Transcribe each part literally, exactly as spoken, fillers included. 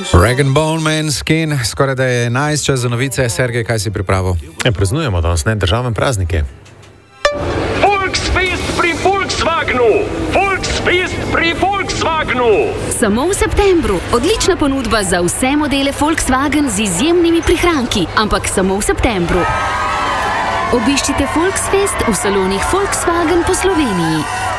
Rag and Bone Man Skin, skoraj da je enajst čas za novice. Sergej, kaj si pripravil? E, praznujemo danes ne državne praznike. Volksfest pri Volkswagenu! Volksfest pri Volkswagenu! Samo v septembru. Odlična ponudba za vse modele Volkswagen z izjemnimi prihranki, ampak samo v septembru. Obiščite Volksfest v salonih Volkswagen po Sloveniji.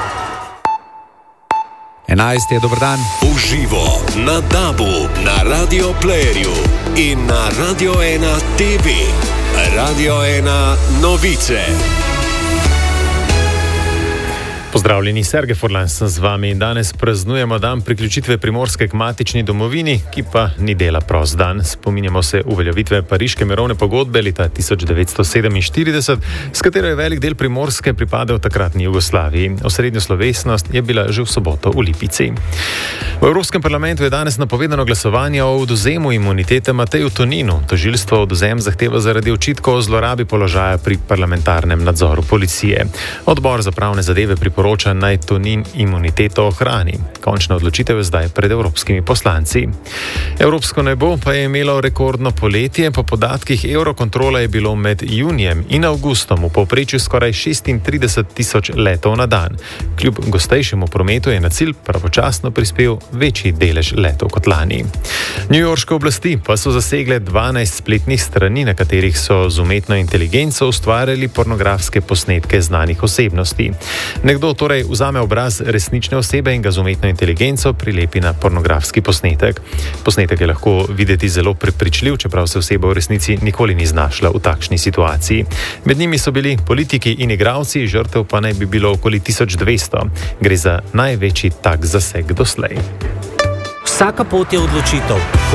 enajst je dober dan. Uživo na Dabu, na Radio Playerju in na Radio ena T V. Radio ena novice. Pozdravljeni, Sergej Furlan sem z vami. Danes praznujemo dan priključitve Primorske k matični domovini, ki pa ni dela prost dan. Spominjamo se uveljavitve Pariške mirovne pogodbe leta tisoč devetsto sedeminštirideset, s katero je velik del Primorske pripadal takratni Jugoslaviji. Osrednja slovesnost je bila že v soboto v Lipici. V Evropskem parlamentu je danes napovedano glasovanje o odvzemu imunitete Mateju Toninu. Tožilstvo odvzem zahteva zaradi očitkov o zlorabi položaja pri parlamentarnem nadzoru policije. Odbor za pravne zadeve priporoča naj Tonin imuniteto ohrani. Končna odločitev je zdaj pred evropskimi poslanci. Evropsko nebo pa je imelo rekordno poletje. Po podatkih Eurokontrola je bilo med junijem in avgustom v povprečju skoraj šestintrideset tisoč letov na dan. Kljub gostejšemu prometu je na cilj pravočasno prispel večji delež letov kot lani. Newyorške oblasti pa so zasegle dvanajst spletnih strani, na katerih so z umetno inteligenco ustvarjali pornografske posnetke znanih osebnosti. Nekdo torej vzame obraz resnične osebe in ga z umetno inteligenco prilepi na pornografski posnetek. Posnetek je lahko videti zelo prepričljiv, čeprav se oseba v resnici nikoli ni znašla v takšni situaciji. Med njimi so bili politiki in igralci, žrtev pa naj bi bilo okoli tisoč dvesto. Gre za največji tak zaseg doslej. Vsaka pot je odločitev.